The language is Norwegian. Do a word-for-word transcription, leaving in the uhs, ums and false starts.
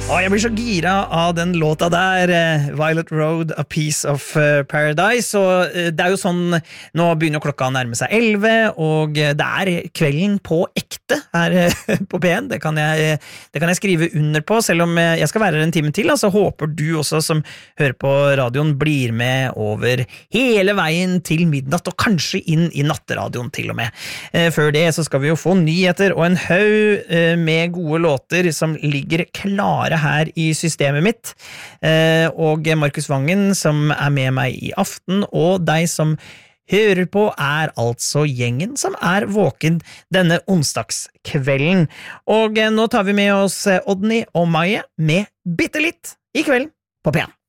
Åh, jeg blir så gira av den låta der, Violet Road, A Piece of Paradise, og det er jo sånn, nå begynner klokka å nærme seg elleve, og det er kvelden på ekte her på P en, det kan jeg, det kan jeg skrive under på, selv om jeg skal være her en time til, altså håper du også som hører på radioen blir med over hele veien til midnatt, og kanskje inn i natteradioen til og med. Før det så skal vi jo få nyheter og en haug med gode låter som ligger klare her i systemet mitt, og Markus Vangen som er med meg i aften, og deg som hører på er altså gjengen som er våken denne onsdagskvelden. Og nå tar vi med oss Odny og Maie med Bitte litt i kvelden på P en.